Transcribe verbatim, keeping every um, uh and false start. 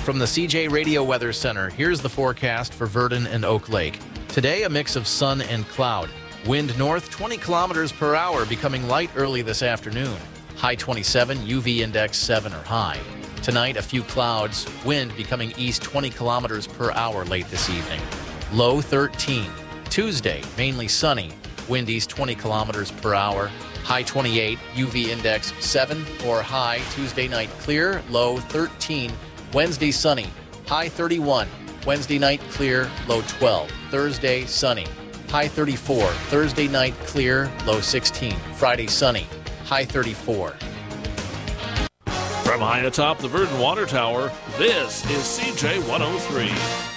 From the C J Radio Weather Center, here's the forecast for Virden and Oak Lake. Today, a mix of sun and cloud. Wind north twenty kilometers per hour, becoming light early this afternoon. High twenty-seven, U V index seven or high. Tonight, a few clouds, wind becoming east twenty kilometers per hour late this evening. Low thirteen. Tuesday, mainly sunny, wind east twenty kilometers per hour. High twenty-eight, U V index seven or high. Tuesday night clear, low thirteen. Wednesday sunny, high thirty-one. Wednesday night clear, low twelve. Thursday sunny, high thirty-four. Thursday night clear, low sixteen. Friday sunny, high thirty-four. From high atop the Virden Water Tower, this is C J one oh three.